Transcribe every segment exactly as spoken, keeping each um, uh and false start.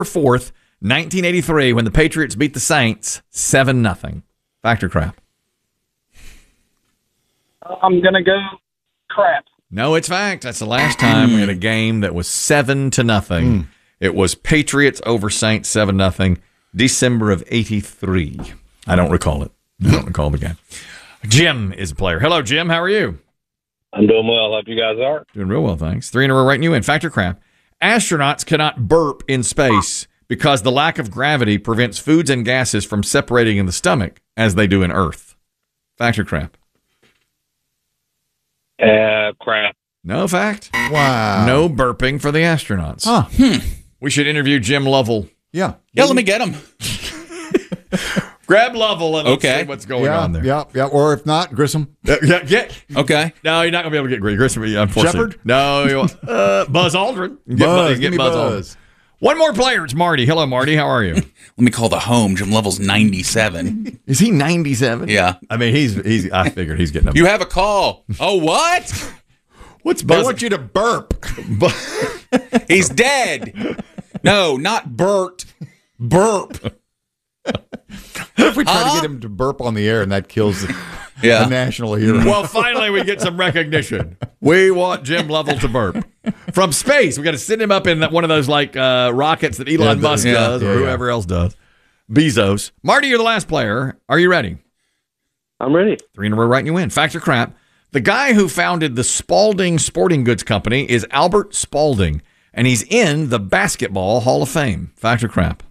fourth, nineteen eighty-three, when the Patriots beat the Saints seven nothing. Fact or crap? I'm going to go crap. No, it's fact. That's the last time mm. we had a game that was seven to nothing. Mm. It was Patriots over Saints seven nothing, December of eighty-three. I don't recall it. I don't recall the game. Jim is a player. Hello, Jim. How are you? I'm doing well. Hope you guys are. Doing real well, thanks. Three in a row writing you in. Fact or crap? Astronauts cannot burp in space because the lack of gravity prevents foods and gases from separating in the stomach as they do in Earth. Fact or crap? Uh, crap. No fact. Wow. No burping for the astronauts. Huh. Hmm. We should interview Jim Lovell. Yeah. Yeah, let me get him. Grab Lovell and okay. let's see what's going yeah, on there. Yeah, yeah. Or if not, Grissom. Uh, yeah, yeah. Okay. No, you're not going to be able to get Grissom, unfortunately. Shepard? No. You won't. Uh, Buzz Aldrin. Get Buzz. Buzz, Give me Buzz. Buzz. Aldrin. One more player. It's Marty. Hello, Marty. How are you? Let me call the home. Jim Lovell's ninety-seven. Is he ninety-seven? Yeah. I mean, he's he's. I figured he's getting up. You have a call. Oh, what? What's Buzz? They want you to burp. He's dead. No, not Bert. Burp. What if we try huh? to get him to burp on the air and that kills the, yeah. the national hero? Well, finally we get some recognition. We want Jim Lovell to burp. From space, we got to send him up in one of those like uh, rockets that Elon Yeah, the, Musk yeah, does yeah, or whoever yeah. else does. Bezos. Marty, you're the last player. Are you ready? I'm ready. Three in a row writing you in. Fact or crap? The guy who founded the Spalding Sporting Goods Company is Albert Spalding, and he's in the Basketball Hall of Fame. Fact or crap?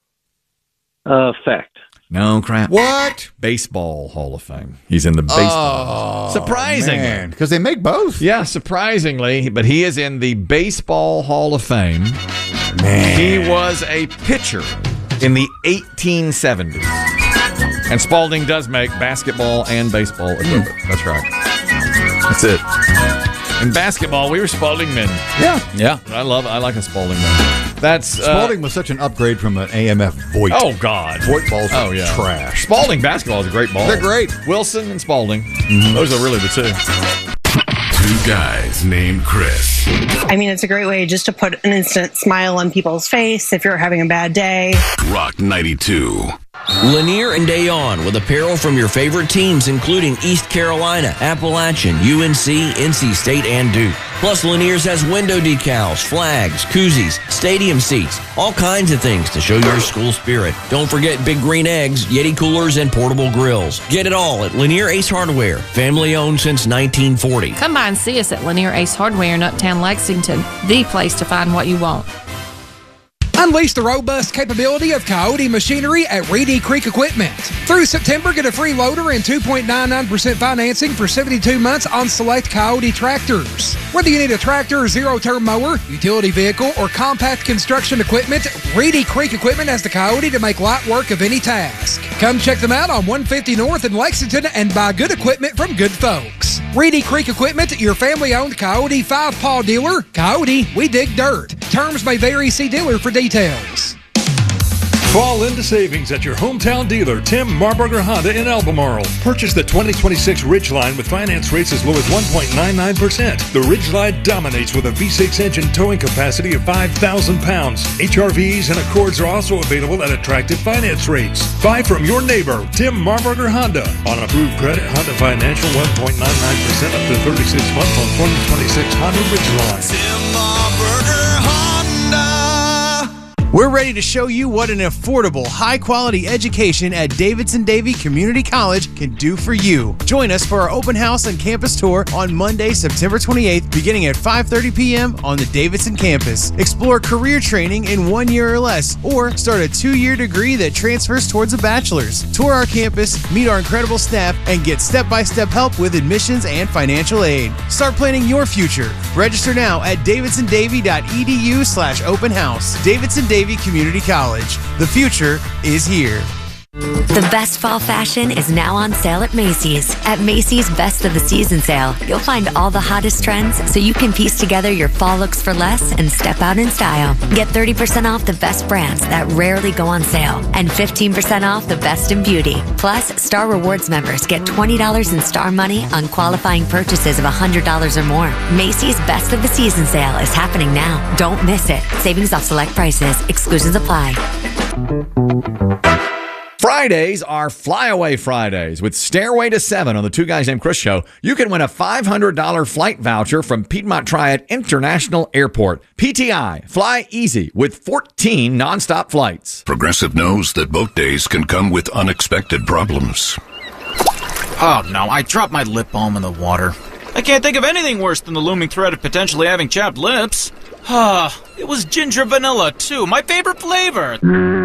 Uh, fact. No crap. What? Baseball Hall of Fame. He's in the baseball. Oh, surprisingly. Because they make both. Yeah, surprisingly, but he is in the Baseball Hall of Fame. Man. He was a pitcher in the eighteen seventies. And Spalding does make basketball and baseball equipment. That's right. That's it. In basketball, we were Spalding men. Yeah. Yeah. I love I like a Spalding man. That's uh, Spalding was such an upgrade from an A M F Voight. Oh, God. Voight balls Oh, are yeah. trash. Spalding basketball is a great ball. They're great. Wilson and Spalding. Mm-hmm. Those are really the two. Two guys named Chris. I mean, it's a great way just to put an instant smile on people's face if you're having a bad day. Rock ninety-two. Lanier and Dayon with apparel from your favorite teams, including East Carolina, Appalachian, U N C, N C State, and Duke. Plus, Lanier's has window decals, flags, koozies, stadium seats, all kinds of things to show your school spirit. Don't forget Big Green Eggs, Yeti coolers, and portable grills. Get it all at Lanier Ace Hardware, family owned since nineteen forty. Come by and see us at Lanier Ace Hardware in Uptown Lexington, the place to find what you want. Unleash the robust capability of Coyote machinery at Reedy Creek Equipment. Through September, get a free loader and two point nine nine percent financing for seventy-two months on select Coyote tractors. Whether you need a tractor, zero-turn mower, utility vehicle, or compact construction equipment, Reedy Creek Equipment has the Coyote to make light work of any task. Come check them out on one fifty North in Lexington and buy good equipment from good folks. Reedy Creek Equipment, your family-owned Coyote five-paw dealer. Coyote, we dig dirt. Terms may vary. See dealer for details. Fall into savings at your hometown dealer, Tim Marburger Honda in Albemarle. Purchase the twenty twenty-six Ridgeline with finance rates as low as one point nine nine percent. The Ridgeline dominates with a V six engine towing capacity of five thousand pounds. H R Vs and Accords are also available at attractive finance rates. Buy from your neighbor, Tim Marburger Honda. On approved credit, Honda Financial one point nine nine percent up to thirty-six months on twenty twenty-six Honda Ridgeline. Tim Marburger Honda. We're ready to show you what an affordable, high-quality education at Davidson Davy Community College can do for you. Join us for our open house and campus tour on Monday, September twenty-eighth, beginning at five thirty p.m. on the Davidson campus. Explore career training in one year or less, or start a two-year degree that transfers towards a bachelor's. Tour our campus, meet our incredible staff, and get step-by-step help with admissions and financial aid. Start planning your future. Register now at davidsondavy.edu slash open house. Davidson Davy Community College. The future is here. The best fall fashion is now on sale at Macy's. At Macy's Best of the Season sale, you'll find all the hottest trends so you can piece together your fall looks for less and step out in style. Get thirty percent off the best brands that rarely go on sale and fifteen percent off the best in beauty. Plus, Star Rewards members get twenty dollars in Star Money on qualifying purchases of one hundred dollars or more. Macy's Best of the Season sale is happening now. Don't miss it. Savings off select prices. Exclusions apply. Fridays are Flyaway Fridays. With Stairway to Seven on the Two Guys Named Chris show, you can win a five hundred dollars flight voucher from Piedmont Triad International Airport. P T I, fly easy with fourteen nonstop flights. Progressive knows that boat days can come with unexpected problems. Oh no, I dropped my lip balm in the water. I can't think of anything worse than the looming threat of potentially having chapped lips. Ah, it was ginger vanilla too, my favorite flavor.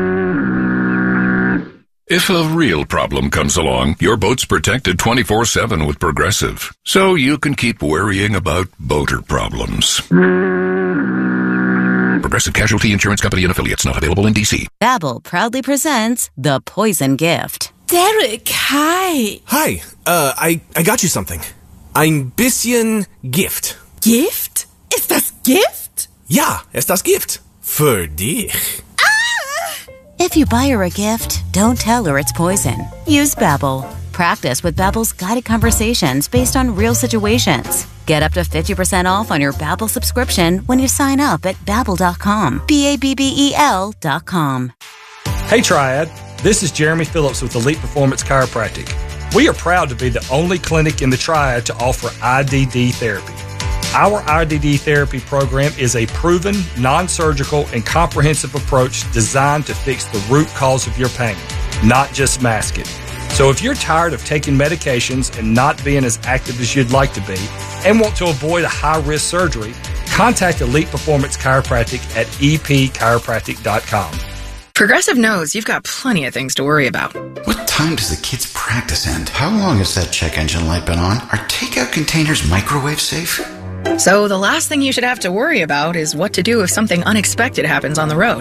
If a real problem comes along, your boat's protected twenty-four seven with Progressive, so you can keep worrying about boater problems. Progressive Casualty Insurance Company and Affiliates, not available in D C. Babbel proudly presents The Poison Gift. Derek, hi. Hi, uh, I, I got you something. Ein bisschen Gift. Gift? Ist das Gift? Ja, ist das Gift. Für dich. If you buy her a gift, don't tell her it's poison. Use Babbel. Practice with Babbel's guided conversations based on real situations. Get up to fifty percent off on your Babbel subscription when you sign up at babbel dot com. B A B B E L dot com. Hey Triad, this is Jeremy Phillips with Elite Performance Chiropractic. We are proud to be the only clinic in the Triad to offer I D D therapy. Our I D D therapy program is a proven, non-surgical, and comprehensive approach designed to fix the root cause of your pain, not just mask it. So if you're tired of taking medications and not being as active as you'd like to be, and want to avoid a high-risk surgery, contact Elite Performance Chiropractic at e p chiropractic dot com. Progressive knows you've got plenty of things to worry about. What time does the kids' practice end? How long has that check engine light been on? Are takeout containers microwave safe? So the last thing you should have to worry about is what to do if something unexpected happens on the road.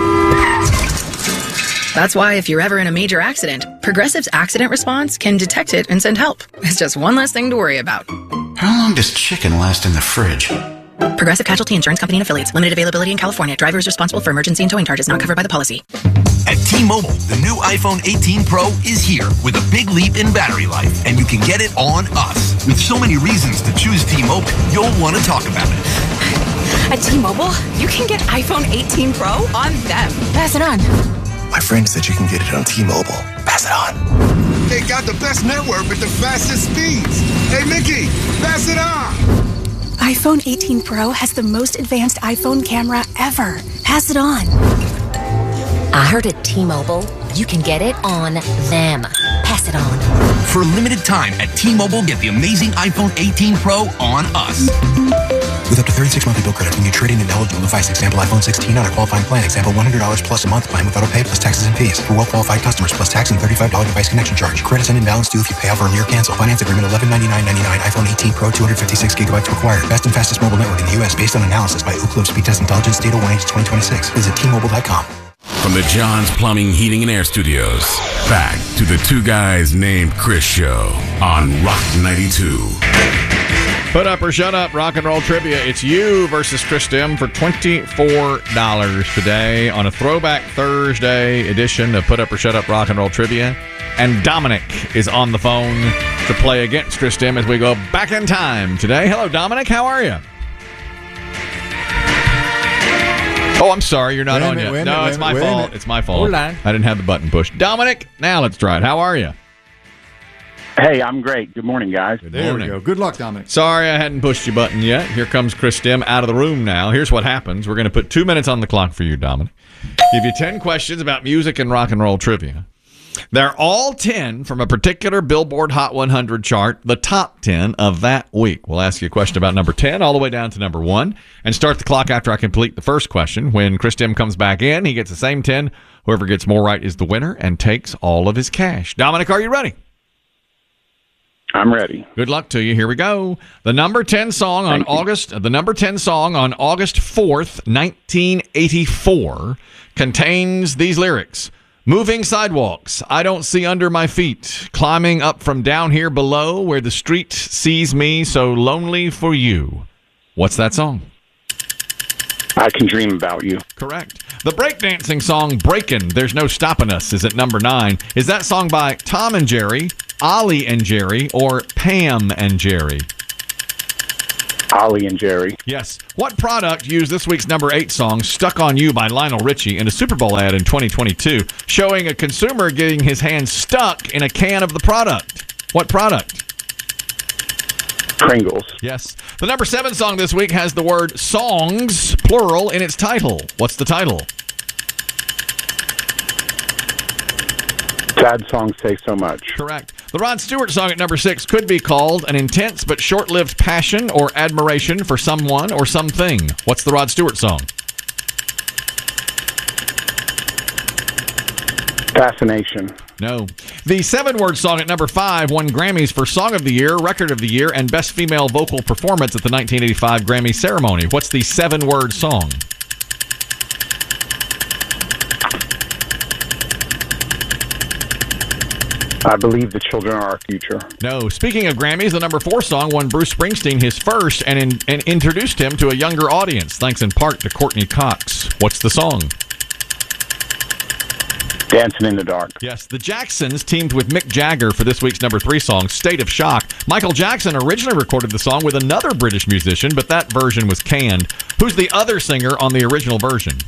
That's why if you're ever in a major accident, Progressive's accident response can detect it and send help. It's just one less thing to worry about. How long does chicken last in the fridge? Progressive Casualty Insurance Company and Affiliates. Limited availability in California. Driver is responsible for emergency and towing charges not covered by the policy. At T-Mobile, the new iPhone eighteen Pro is here with a big leap in battery life, and you can get it on us. With so many reasons to choose T-Mobile, you'll want to talk about it. At T-Mobile, you can get iPhone eighteen Pro on them. Pass it on. My friend said you can get it on T-Mobile. Pass it on. They got the best network with the fastest speeds. Hey, Mickey, pass it on. iPhone eighteen Pro has the most advanced iPhone camera ever. Pass it on. I heard at T-Mobile, you can get it on them. Pass it on. For a limited time at T-Mobile, get the amazing iPhone eighteen Pro on us. With up to thirty-six monthly bill credit when you trade in an eligible device. Example iPhone sixteen on a qualifying plan. Example one hundred dollars plus a month plan with auto pay plus taxes and fees. For well-qualified customers plus tax and thirty-five dollars device connection charge. Credit and balance due if you pay off early or cancel. Finance agreement eleven ninety-nine ninety-nine. iPhone eighteen Pro two hundred fifty-six gigabytes required. Best and fastest mobile network in the U S based on analysis by Ookla Speed Test Intelligence. Data one H twenty twenty-six. Visit T Mobile dot com. From the John's Plumbing, Heating, and Air Studios, back to the Two Guys Named Chris show on Rock ninety-two. Put up or shut up, rock and roll trivia. It's you versus Chris Dim for twenty-four dollars today on a Throwback Thursday edition of Put Up or Shut Up, rock and roll trivia. And Dominic is on the phone to play against Chris Dim as we go back in time today. Hello, Dominic. How are you? Oh, I'm sorry. You're not wait on minute, yet. wait No, minute, it's my wait fault. minute. It's my fault. Hold on. I didn't have the button pushed. Dominic, now let's try it. How are you? Hey, I'm great. Good morning, guys. Good There morning. we go. Good luck, Dominic. Sorry I hadn't pushed your button yet. Here comes Chris Dim out of the room now. Here's what happens. We're going to put two minutes on the clock for you, Dominic. Give you ten questions about music and rock and roll trivia. They're all ten from a particular Billboard Hot one hundred chart, the top ten of that week. We'll ask you a question about number ten all the way down to number one and start the clock after I complete the first question. When Chris Dim comes back in, he gets the same ten. Whoever gets more right is the winner and takes all of his cash. Dominic, are you ready? I'm ready. Good luck to you. Here we go. The number ten song on August the number ten song on August fourth, nineteen eighty-four contains these lyrics. Moving sidewalks, I don't see under my feet. Climbing up from down here below where the street sees me so lonely for you. What's that song? I Can Dream About You. Correct. The breakdancing song Breakin', There's No Stopping Us is at number nine. Is that song by Tom and Jerry, Ollie and Jerry, or Pam and Jerry? Ollie and Jerry. Yes. What product used this week's number eight song, Stuck on You by Lionel Richie, in a Super Bowl ad in twenty twenty-two, showing a consumer getting his hand stuck in a can of the product? What product? Pringles. Yes. The number seven song this week has the word songs, plural, in its title. What's the title? Sad songs say so much. Correct. The Rod Stewart song at number six could be called an intense but short-lived passion or admiration for someone or something. What's the Rod Stewart song? Fascination. No. The seven-word song at number five won Grammys for Song of the Year, Record of the Year, and Best Female Vocal Performance at the nineteen eighty-five Grammy ceremony. What's the seven-word song? I Believe the Children Are Our Future. No. Speaking of Grammys, the number four song won Bruce Springsteen his first and, in, and introduced him to a younger audience, thanks in part to Courtney Cox. What's the song? Dancing in the Dark. Yes, the Jacksons teamed with Mick Jagger for this week's number three song, State of Shock. Michael Jackson originally recorded the song with another British musician, but that version was canned. Who's the other singer on the original version?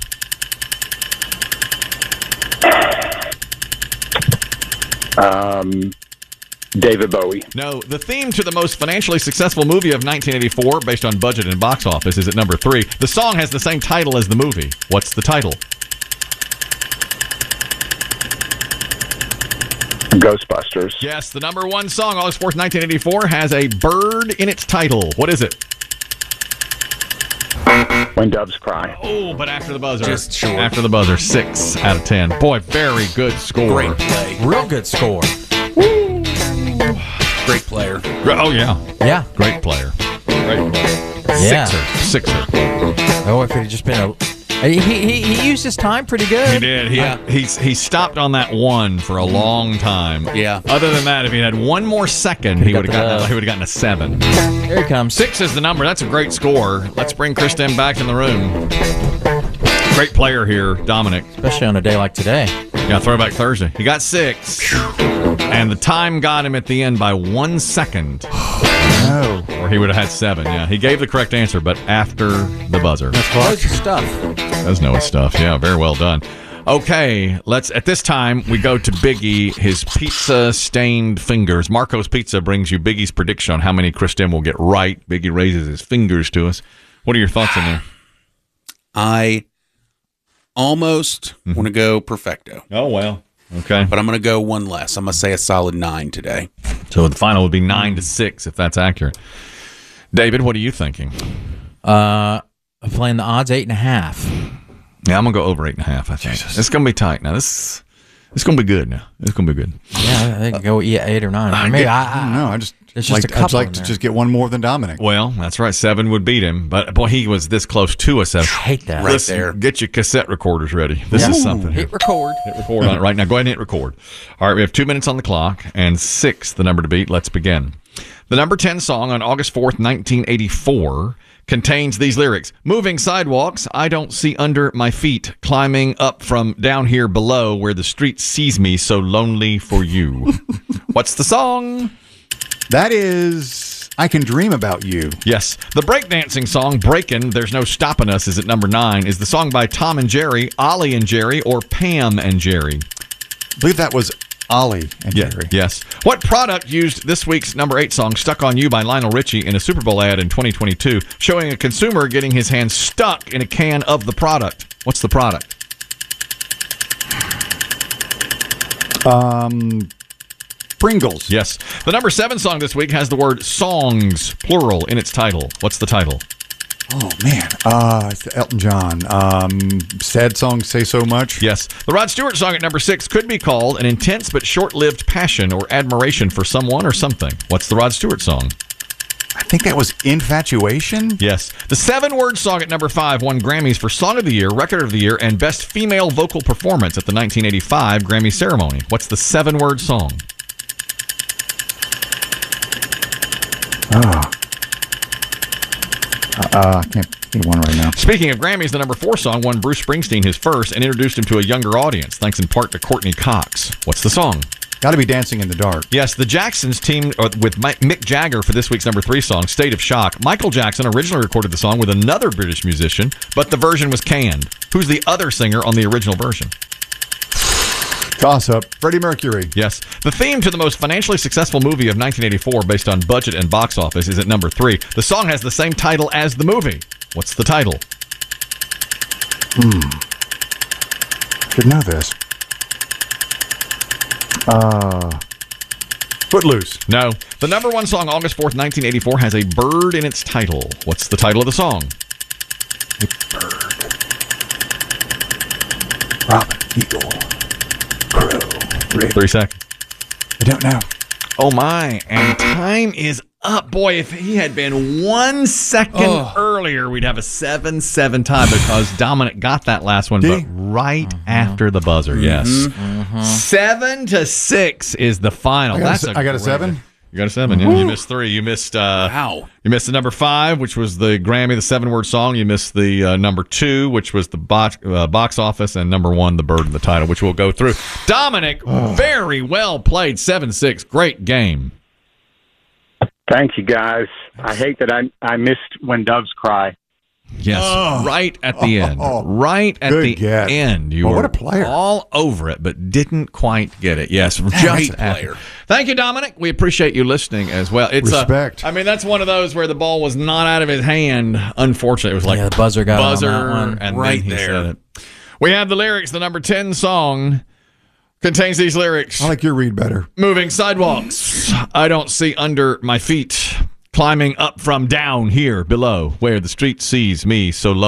Um, David Bowie. No, the theme to the most financially successful movie of nineteen eighty-four, based on budget and box office, is at number three. The song has the same title as the movie. What's the title? Ghostbusters. Yes, the number one song, August fourth, nineteen eighty-four, has a bird in its title. What is it? When Doves Cry. Oh, but after the buzzer. Just short. After the buzzer, six out of ten. Boy, very good score. Great play. Real good score. Great player. Oh, yeah. Yeah. Great player. Great player. Yeah. Sixer. Sixer. Oh, if it had just been a... He, he, he used his time pretty good. He did. He, Yeah. he's, he stopped on that one for a long time. Yeah. Other than that, if he had one more second, he got would have the gotten, dub. he would have gotten a seven. Here he comes. Six is the number. That's a great score. Let's bring Kristen back in the room. Great player here, Dominic. Especially on a day like today. Yeah, Throwback Thursday. He got six. And the time got him at the end by one second. No. Or he would have had seven, yeah. He gave the correct answer, but after the buzzer. That's your stuff. Does know his stuff. Yeah, very well done. Okay, let's, at this time, we go to Biggie, his pizza-stained fingers. Marco's Pizza brings you Biggie's prediction on how many Kristen will get right. Biggie raises his fingers to us. What are your thoughts on there? I almost Mm-hmm. want to go perfecto. Oh, well. Okay. But I'm going to go one less. I'm going to say a solid nine today. So the final would be nine to six, if that's accurate. David, what are you thinking? Uh, I'm playing the odds eight and a half. Yeah, I'm going to go over eight and a half, I think. It's going to be tight. Now, this it's going to be good now. It's going to be good. Yeah, I think go yeah, eight or nine. Or maybe I, I, I don't know. I just It's just like, a couple I'd like in to there. just get one more than Dominic. Well, that's right. Seven would beat him. But, boy, he was this close to a seven. I hate that. Right Listen, there. Get your cassette recorders ready. This Yeah. is something. Here. Hit record. Hit record on it right now. Go ahead and hit record. All right, we have two minutes on the clock, and six, the number to beat. Let's begin. The number ten song on August fourth, nineteen eighty-four, contains these lyrics. Moving sidewalks, I don't see under my feet. Climbing up from down here below where the street sees me so lonely for you. What's the song? That is I Can Dream About You. Yes. The breakdancing song, Breakin', There's No Stopping Us, is at number nine. Is the song by Tom and Jerry, Ollie and Jerry, or Pam and Jerry? I believe that was Ollie and Yeah, Jerry. yes. What product used this week's number eight song, Stuck on You by Lionel Richie, in a Super Bowl ad in twenty twenty-two, showing a consumer getting his hand stuck in a can of the product? What's the product? Um, Pringles. Yes. The number seven song this week has the word songs, plural, in its title. What's the title? Oh, man. Uh, it's Elton John. Um, sad songs say so much. Yes. The Rod Stewart song at number six could be called an intense but short-lived passion or admiration for someone or something. What's the Rod Stewart song? I think that was Infatuation. Yes. The seven-word song at number five won Grammys for Song of the Year, Record of the Year, and Best Female Vocal Performance at the nineteen eighty-five Grammy ceremony. What's the seven-word song? Oh. Uh, I can't think of one right now. Speaking of Grammys, the number four song won Bruce Springsteen his first and introduced him to a younger audience, thanks in part to Courtney Cox. What's the song? Got to be Dancing in the Dark. Yes, the Jacksons teamed uh, with Mike, Mick Jagger for this week's number three song, State of Shock. Michael Jackson originally recorded the song with another British musician, but the version was canned. Who's the other singer on the original version? Toss up. Freddie Mercury. Yes. The theme to the most financially successful movie of nineteen eighty-four based on budget and box office is at number three. The song has the same title as the movie. What's the title? Hmm. Should know this. Uh, Footloose. No. The number one song, August fourth, nineteen eighty-four, has a bird in its title. What's the title of the song? A bird. Robin, eagle, crow, raven. Three seconds. I don't know. Oh, my. And time is up. Boy, if he had been one second Oh. earlier, we'd have a seven seven tie because Dominic got that last one, Did but right after the buzzer, yes. Mm-hmm. Seven to six is the final. I got a That's se- I got a great- seven? You got a seven, yeah. Woo. You missed three. You missed uh Wow. You missed the number five, which was the Grammy, the seven-word song. You missed the uh, number two, which was the box, uh, box office, and number one, the bird in the title, which we'll go through. Dominic, very well played, seven six. Great game. Thank you, guys. I hate that I I missed When Doves Cry. Yes, Oh. right at the end. Right at Good the guess. end. You Well, were what a player. all over it, but didn't quite get it. Yes, Great just player. Thank you, Dominic. We appreciate you listening as well. It's uh, Respect. I mean, that's one of those where the ball was not out of his hand. Unfortunately, it was like Yeah, the buzzer got on buzzer, that one. and Right then he there. said it. We have the lyrics. The number ten song contains these lyrics. I like your read better. Moving sidewalks, I don't see under my feet. Climbing up from down here below, where the street sees me so lonely.